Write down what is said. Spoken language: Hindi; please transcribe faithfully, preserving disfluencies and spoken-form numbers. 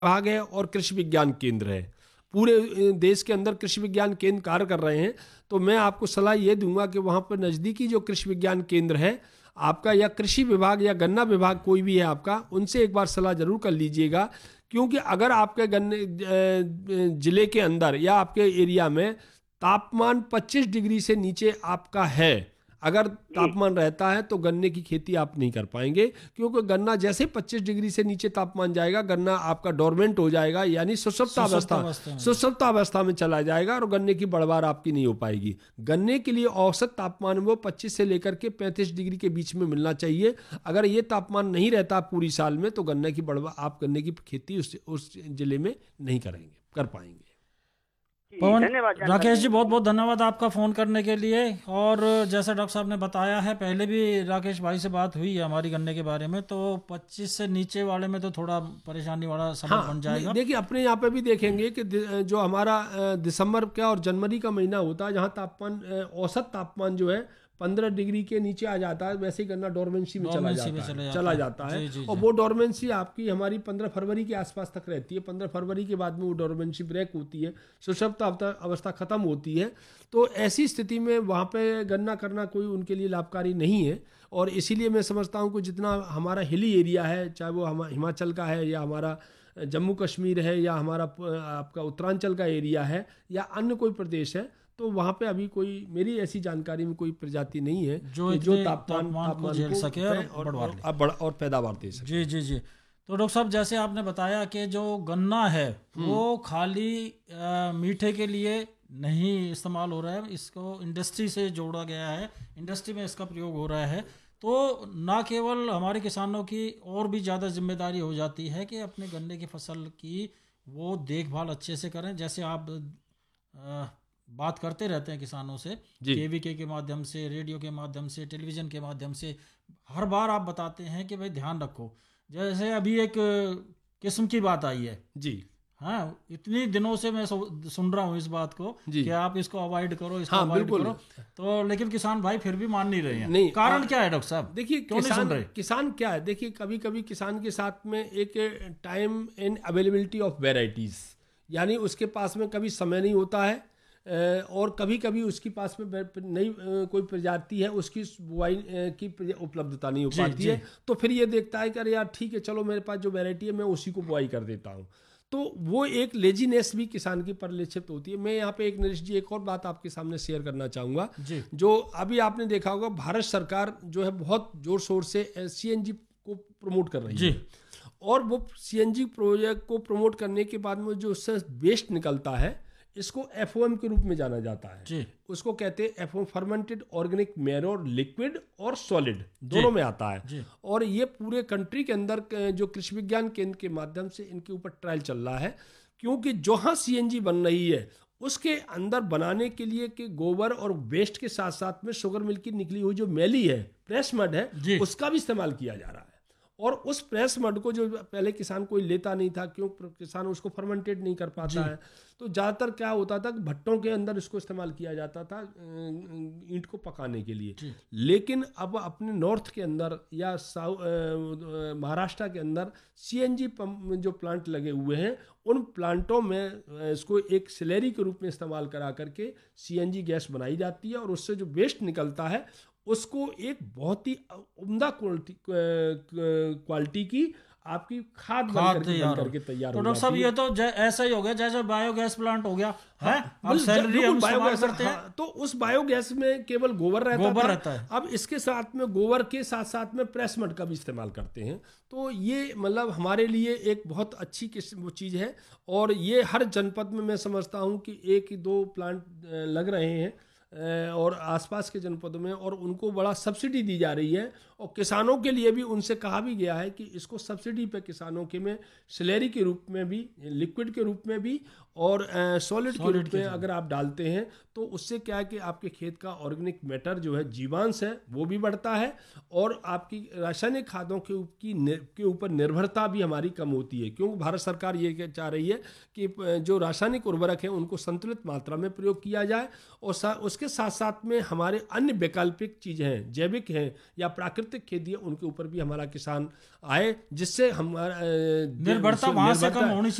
विभाग है और कृषि विज्ञान केंद्र है। पूरे देश के अंदर कृषि विज्ञान केंद्र कार्य कर रहे हैं। तो मैं आपको सलाह ये दूंगा कि वहाँ पर नज़दीकी जो कृषि विज्ञान केंद्र है आपका, या कृषि विभाग या गन्ना विभाग कोई भी है आपका, उनसे एक बार सलाह जरूर कर लीजिएगा। क्योंकि अगर आपके गन्ने जिले के अंदर या आपके एरिया में तापमान पच्चीस डिग्री से नीचे आपका है, अगर तापमान रहता है तो गन्ने की खेती आप नहीं कर पाएंगे। क्योंकि गन्ना जैसे पच्चीस डिग्री से नीचे तापमान जाएगा, गन्ना आपका डोरमेंट हो जाएगा, यानी सुषुप्त अवस्था सुषुप्त अवस्था में चला जाएगा और गन्ने की बढ़वार आपकी नहीं हो पाएगी। गन्ने के लिए औसत तापमान वो पच्चीस से लेकर के पैंतीस डिग्री के बीच में मिलना चाहिए। अगर ये तापमान नहीं रहता पूरी साल में तो गन्ने की बढ़वा आप गन्ने की खेती उस उस जिले में नहीं करेंगे कर पाएंगे। पवन, राकेश जी बहुत बहुत धन्यवाद आपका फ़ोन करने के लिए। और जैसा डॉक्टर साहब ने बताया है, पहले भी राकेश भाई से बात हुई है हमारी गन्ने के बारे में, तो पच्चीस से नीचे वाले में तो थोड़ा परेशानी वाला समय हाँ, बन जाएगा। देखिए अपने यहाँ पे भी देखेंगे कि जो हमारा दिसंबर का और जनवरी का महीना होता है, जहाँ तापमान औसत तापमान जो है पंद्रह डिग्री के नीचे आ जाता है, वैसे ही गन्ना डोरमेंसी में चला जाता है चला, चला जाता है। जी, जी, और वो डोरमेंसी आपकी हमारी पंद्रह फरवरी के आसपास तक रहती है। पंद्रह फरवरी के बाद में वो डोरमेंसी ब्रेक होती है, सुषुप्त अवस्था खत्म होती है। तो ऐसी स्थिति में वहाँ पे गन्ना करना कोई उनके लिए लाभकारी नहीं है। और इसीलिए मैं समझता हूँ कि जितना हमारा हिली एरिया है, चाहे वो हम हिमाचल का है या हमारा जम्मू कश्मीर है या हमारा आपका उत्तरांचल का एरिया है या अन्य कोई प्रदेश है, तो वहाँ पे अभी कोई मेरी ऐसी जानकारी में कोई प्रजाति नहीं है जो जो तापमान तापमान को झेल सके और, और, और, और पैदावार दे सके। जी जी जी तो डॉक्टर साहब, जैसे आपने बताया कि जो गन्ना है वो खाली आ, मीठे के लिए नहीं इस्तेमाल हो रहा है, इसको इंडस्ट्री से जोड़ा गया है, इंडस्ट्री में इसका प्रयोग हो रहा है। तो ना केवल हमारे किसानों की और भी ज़्यादा जिम्मेदारी हो जाती है कि अपने गन्ने की फसल की वो देखभाल अच्छे से करें। जैसे आप आ, बात करते रहते हैं किसानों से, केवीके के माध्यम से, रेडियो के माध्यम से, टेलीविज़न के माध्यम से, हर बार आप बताते हैं कि भाई ध्यान रखो। जैसे अभी एक किस्म की बात आई है जी, हाँ, इतनी दिनों से मैं सुन रहा हूँ इस बात को कि आप इसको अवॉइड करो, इसको हाँ, अवॉइड करो, तो लेकिन किसान भाई फिर भी मान नहीं रहे हैं। नहीं, कारण आ, क्या है डॉक्टर साहब? देखिए किसान किसान क्या है, देखिए कभी कभी किसान के साथ में एक time and availability of varieties, यानी उसके पास में कभी समय नहीं होता है और कभी कभी उसके पास में नई कोई प्रजाति है उसकी बुआई की उपलब्धता नहीं हो पाती है। तो फिर ये देखता है कि अरे यार ठीक है, चलो मेरे पास जो वैरायटी है मैं उसी को बुआई कर देता हूँ। तो वो एक लेजीनेस भी किसान की परिलक्षित होती है। मैं यहाँ पे एक नरेश जी एक और बात आपके सामने शेयर करना चाहूँगा, जो अभी आपने देखा होगा भारत सरकार जो है बहुत जोर शोर से सी एन जी को प्रमोट कर रही है। और वो सी एन जी प्रोजेक्ट को प्रमोट करने के बाद में जो उससे वेस्ट निकलता है इसको एफ ओ एम के रूप में जाना जाता है जी। उसको कहते हैं F O M, fermented organic manure, liquid और सॉलिड दोनों में आता है जी। और ये पूरे कंट्री के अंदर जो कृषि विज्ञान केंद्र के माध्यम से इनके ऊपर ट्रायल चल रहा है। क्योंकि जहाँ सी एन जी बन रही है उसके अंदर बनाने के लिए कि गोबर और वेस्ट के साथ साथ में शुगर मिल की निकली हुई जो मैली है, प्रेस मड है, उसका भी इस्तेमाल किया जा रहा है। और उस प्रेस मड को जो पहले किसान कोई लेता नहीं था, क्यों किसान उसको फर्मेंटेड नहीं कर पाता है, तो ज़्यादातर क्या होता था भट्टों के अंदर इसको इस्तेमाल किया जाता था ईंट को पकाने के लिए। लेकिन अब अपने नॉर्थ के अंदर या महाराष्ट्र के अंदर सी एन जी पंप जो प्लांट लगे हुए हैं, उन प्लांटों में इसको एक स्लैरी के रूप में इस्तेमाल करा करके सी एन जी गैस बनाई जाती है और उससे जो वेस्ट निकलता है उसको एक बहुत ही उम्दा क्वालिटी क्वालिटी की आपकी खाद बन करके बन करके तैयार हो जाती है। तो डॉक्टर साहब ये तो ऐसा ही हो गया जैसे बायोगैस प्लांट हो गया है। अब सैलरी हम इस्तेमाल करते हैं तो उस बायोगैस में केवल गोबर रहता गोबर था, रहता है। अब इसके साथ में गोबर के साथ साथ में प्रेस मड का भी इस्तेमाल करते हैं। तो ये मतलब हमारे लिए एक बहुत अच्छी किस्म वो चीज़ है। और ये हर जनपद में मैं समझता हूँ कि एक दो प्लांट लग रहे हैं और आसपास के जनपदों में, और उनको बड़ा सब्सिडी दी जा रही है। और किसानों के लिए भी उनसे कहा भी गया है कि इसको सब्सिडी पे किसानों के में स्लैरी के रूप में भी, लिक्विड के रूप में भी और सॉलिड के रूप में अगर आप डालते हैं तो उससे क्या है कि आपके खेत का ऑर्गेनिक मैटर जो है, जीवांश है, वो भी बढ़ता है और आपकी रासायनिक खादों के ऊपर निर्भरता भी हमारी कम होती है। क्योंकि भारत सरकार ये चाह रही है कि जो रासायनिक उर्वरक हैं उनको संतुलित मात्रा में प्रयोग किया जाए और उसके साथ साथ में हमारे अन्य वैकल्पिक चीज़ें हैं, जैविक हैं या प्राकृतिक प्राकृतिक खेती है उनके ऊपर भी हमारा किसान आए, जिससे हमारा निर्भरता वहां से कम होनी